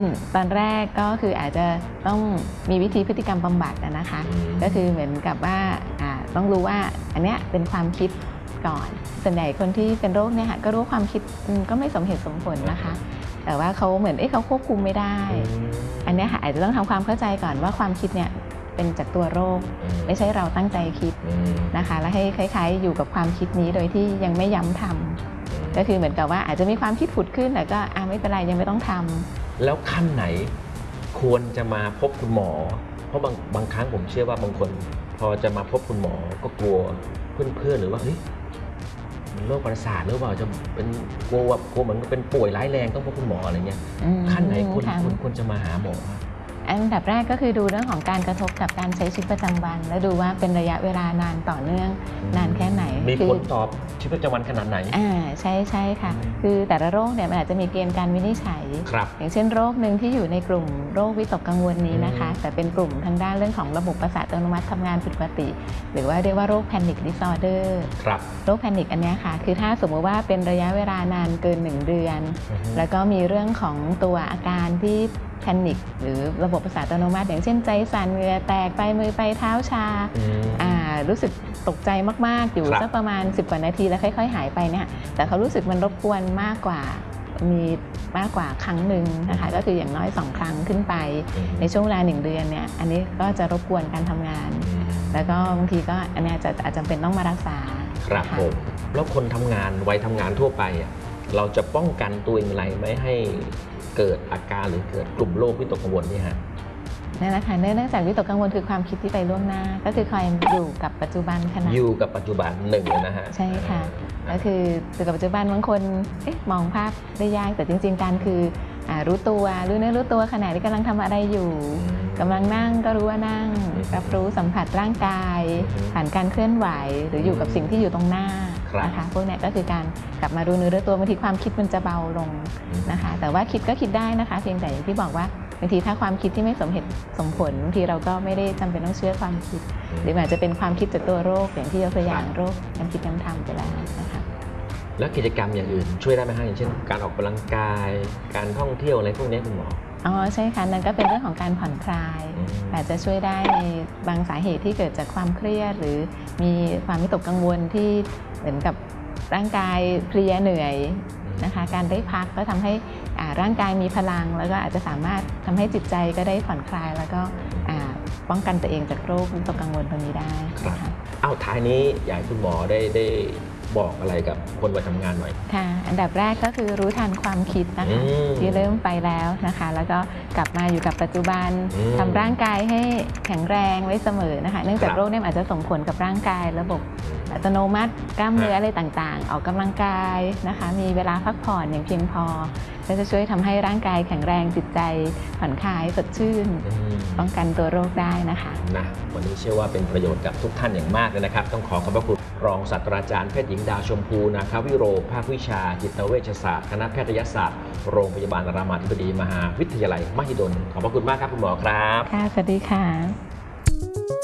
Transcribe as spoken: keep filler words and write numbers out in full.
ตอนแรกก็คืออาจจะต้องมีวิธีพฤติกรรมบำบัดนะคะก็คือเหมือนกับว่าต้องรู้ว่าอันเนี้ยเป็นความคิดก่อนส่วนใหญ่คนที่เป็นโรคเนี่ยค่ะก็รู้ความคิดก็ไม่สมเหตุสมผลนะคะแต่ว่าเขาเหมือนเอ๊ะเขาควบคุมไม่ได้อันนี้ค่ะอาจจะต้องทำความเข้าใจก่อนว่าความคิดเนี่ยเป็นจากตัวโรคไม่ใช่เราตั้งใจคิดนะคะแล้วให้คล้ายๆอยู่กับความคิดนี้โดยที่ยังไม่ย้ำทำก็คือเหมือนกับว่าอาจจะมีความคิดผุดขึ้นแต่ก็อ่าไม่เป็นไรยังไม่ต้องทำแล้วขั้นไหนควรจะมาพบคุณหมอเพราะบางบางครั้งผมเชื่อว่าบางคนพอจะมาพบคุณหมอก็กลัวเพื่อนๆหรือว่าเฮ้ยมันโรคประสาทหรือเปล่าจะเป็นกลัวแบบกลัวเหมือนเป็นป่วยร้ายแรงต้องพบคุณหมออะไรเงี้ยขั้นไหนควรควรจะมาหาหมออันดับแรกก็คือดูเรื่องของการกระทบกับการใช้ชีวิตประจำวันแล้วดูว่าเป็นระยะเวลานานต่อเนื่องนานแค่ไหนมีผลตอบชีวิตประจำวันขนาดไหนอ่าใช่ใช่ค่ะคือแต่ละโรคเนี่ยมันอาจจะมีเกณฑ์การวินิจฉัยอย่างเช่นโรคหนึ่งที่อยู่ในกลุ่มโรควิตกกังวลนี้นะคะแต่เป็นกลุ่มทางด้านเรื่องของระบบประสาทอัตโนมัติทำงานผิดปกติหรือว่าเรียกว่าโรค Panic Disorder โรค Panic อันนี้ค่ะคือถ้าสมมติว่าเป็นระยะเวลานานเกินหนึ่งเดือนแล้วก็มีเรื่องของตัวอาการที่แพนิคหรือระบบประสาทอัตโนมัติอย่างเช่นใจสั่นเหงื่อแตกไปมือไปเท้าชารู้สึกตกใจมากๆอยู่สักประมาณสิบกว่านาทีแล้วค่อยๆหายไปเนี่ยแต่เขารู้สึกมันรบกวนมากกว่ามีมากกว่าครั้งหนึ่งนะคะก็คืออย่างน้อยสองครั้งขึ้นไปในช่วงเวลาหนึ่งเดือนเนี่ยอันนี้ก็จะรบกวนการทำงานแล้วก็บางทีก็อันนี้จะอาจจะเป็นต้องมารักษาครับผมแล้วคนทำงานวัยทำงานทั่วไปเราจะป้องกันตัวเองอะไรไม่ให้เกิดอาการหรือเกิดกลุ่มโรควิตกกังวลนี่ฮะนั่นแหละค่ะเนื่องจากวิตกกังวลคือความคิดที่ไปล่วงหน้าก็คือคอยอยู่กับปัจจุบันขณะอยู่กับปัจจุบันหนึ่งนะฮะใช่ค่ะก็คืออยู่กับปัจจุบันบางคนมองภาพได้ยากแต่จริงๆการคือรู้ตัวรู้เนื้อรู้ตัวขณะที่กำลังทำอะไรอยู่กำลังนั่งก็รู้ว่านั่งรับรู้สัมผัสร่างกายผ่านการเคลื่อนไหวหรืออยู่กับสิ่งที่อยู่ตรงหน้านะคะพวกนี้ก็คือการกลับมารู้เนื้อรู้ตัวบางทีความคิดมันจะเบาลงนะคะแต่ว่าคิดก็คิดได้นะคะเพียงแต่อย่างที่บอกว่าบางทีถ้าความคิดที่ไม่สมเหตุสมผลบางทีเราก็ไม่ได้จำเป็นต้องเชื่อความคิดหรืออาจจะเป็นความคิดจากตัวโรคอย่างที่ยกตัวอย่างโรคย้ำคิดย้ำทำไปแล้วนะคะแล้วกิจกรรมอย่างอื่นช่วยได้ไหมคะอย่างเช่นการออกกำลังกายการท่องเที่ยวอะไรพวกนี้คุณหมออ๋อใช่ค่ะนั่นก็เป็นเรื่องของการผ่อนคลายอาจจะช่วยได้ในบางสาเหตุที่เกิดจากความเครียดหรือมีความวิตกกังวลที่เหมือนกับร่างกายเพลียเหนื่อยนะคะการได้พักก็ทำให้ร่างกายมีพลังแล้วก็อาจจะสามารถทำให้จิตใจก็ได้ผ่อนคลายแล้วก็ป้องกันตัวเองจากโรควิตกกังวลตรงนี้ได้ค่ะอ้าวท้ายนี้อยากให้คุณหมอได้ได้บอกอะไรกับคนวัยทำงานหน่อยค่ะอันดับแรกก็คือรู้ทันความคิดนะคะที่เริ่มไปแล้วนะคะแล้วก็กลับมาอยู่กับปัจจุบันทำร่างกายให้แข็งแรงไว้เสมอนะคะเนื่องจากโรคนี้อาจจะส่งผลกับร่างกายระบบอัตโนมัติกล้ามเนื้ออะไรต่างๆออกกำลังกายนะคะมีเวลาพักผ่อนอย่างเพียงพอก็จะช่วยทำให้ร่างกายแข็งแรงจิตใจผ่อนคลายสดชื่นป้องกันตัวโรคได้นะคะนะวันนี้เชื่อว่าเป็นประโยชน์กับทุกท่านอย่างมากเลยนะครับต้องขอขอบพระคุณรองศาสตราจารย์แพทย์หญิงดาวชมพูนาควิโรภาควิชาจิตเวชศาสตร์คณะแพทยศาสตร์โรงพยาบาลรามาธิบดีมหาวิทยาลัยมหิดลขอบพระคุณมากครับคุณหมอครับค่ะสวัสดีค่ะ